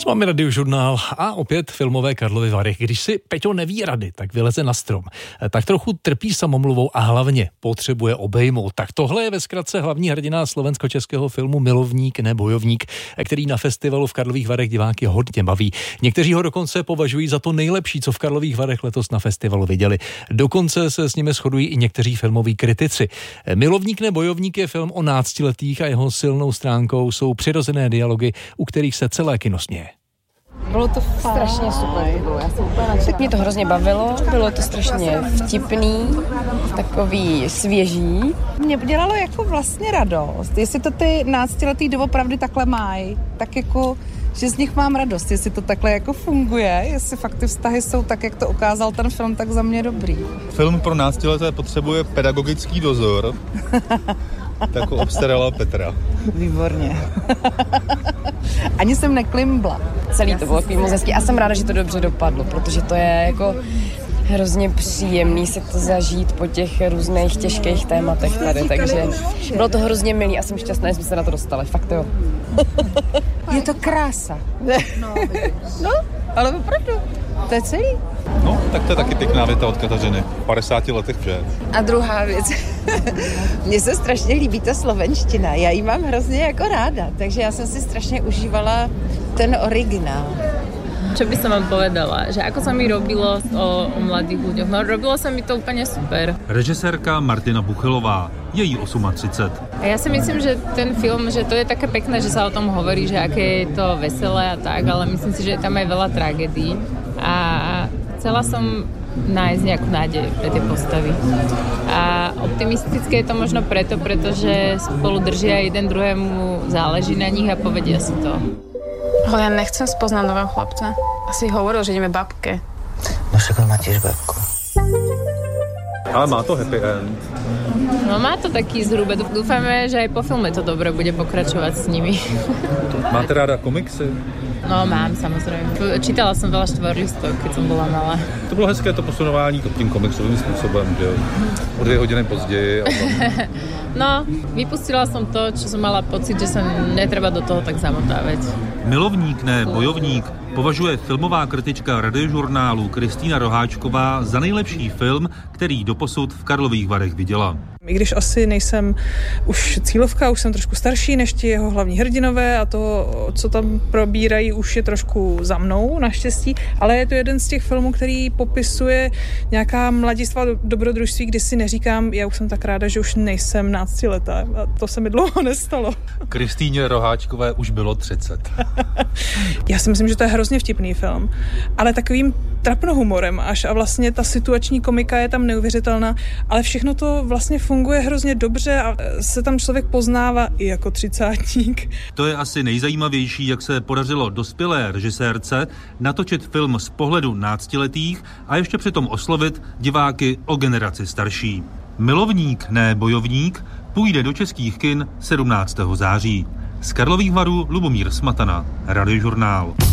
S vámi Radiožurnál a opět filmové Karlovy Vary. Když si Peťo neví rady, tak vyleze na strom. Tak trochu trpí samomluvou a hlavně potřebuje obejmout. Tak tohle je ve zkratce hlavní hrdina slovensko-českého filmu Milovník ne bojovník, který na festivalu v Karlových Varech diváky hodně baví. Někteří ho dokonce považují za to nejlepší, co v Karlových Varech letos na festivalu viděli. Dokonce se s nimi shodují i někteří filmoví kritici. Milovník ne bojovník je film o náctiletých a jeho silnou stránkou jsou přirozené dialogy, u kterých se celé kino směje. Bylo to strašně super. Tak mě to hrozně bavilo, bylo to strašně vtipný, takový svěží. Mě dělalo jako vlastně radost, jestli to ty náctiletý doopravdy takhle mají, tak jako, že z nich mám radost, jestli to takhle jako funguje, jestli fakt ty vztahy jsou tak, jak to ukázal ten film, tak za mě dobrý. Film pro náctileté potřebuje pedagogický dozor, tak ho obstarala Petra. Výborně. Ani jsem neklimbla. Celý to bylo moc hezký a jsem ráda, že to dobře dopadlo, protože to je jako hrozně příjemný se to zažít po těch různých těžkých tématech tady, takže bylo to hrozně milý a jsem šťastná, že jsme se na to dostali, fakt jo. Je to krása. No, ale opravdu, to je celý. No, tak to je taky pěkná věta od Kateřiny. V 50 letech vše. A druhá věc, mně se strašně líbí ta slovenština, já ji mám hrozně jako ráda, takže já jsem si strašně užívala ten originál. Čo by som vám povedala, že ako sa mi robilo o mladých ľuďoch, no robilo sa mi to úplne super. Režisérka Martina Buchelová, je jí 38. A ja si myslím, že ten film, že to je také pekné, že sa o tom hovorí, že aké je to veselé a tak, ale myslím si, že je tam aj veľa tragédií a chcela som nájsť nejakú nádej pre tie postavy. A optimistické je to možno pretože spolu držia jeden druhému, záleží na nich a povedia si to. Ale ja nechcem spoznať nového chlapca. Asi hovoril, že ideme babke. No však on má tiež babku. Ale má to happy end. No má to taký zhruba. Dúfame, že aj po filme to dobre bude pokračovať s nimi. Máte ráda komiksy? No mám, samozrejme. Čítala som veľa štvorlistok, keď som bola malá. To bylo hezké to posunování tím komiksovým způsobem, že o 2 hodiny později. No, vypustila som to, čo som mala pocit, že sa netreba do toho tak zamotávať. Milovník ne bojovník považuje filmová kritička Radiožurnálu Kristýna Roháčková za nejlepší film, který doposud v Karlových Varech viděla. I když asi nejsem už cílovka, už jsem trošku starší než ti jeho hlavní hrdinové a to, co tam probírají, už je trošku za mnou, naštěstí, ale je to jeden z těch filmů, který popisuje nějaká mladistva dobrodružství, kdy si neříkám, já už jsem tak ráda, že už nejsem náctiletá a to se mi dlouho nestalo. Kristýně Roháčkové už bylo 30. Já si myslím, že to je hrozně vtipný film, ale takovým trapnohumorem až a vlastně ta situační komika je tam neuvěřitelná, ale všechno to vlastně funguje hrozně dobře a se tam člověk poznává i jako třicátník. To je asi nejzajímavější, jak se podařilo dospělé režisérce natočit film z pohledu náctiletých a ještě přitom oslovit diváky o generaci starší. Milovník ne bojovník půjde do českých kin 17. září. Z Karlových Varů Lubomír Smatana, Radiožurnál.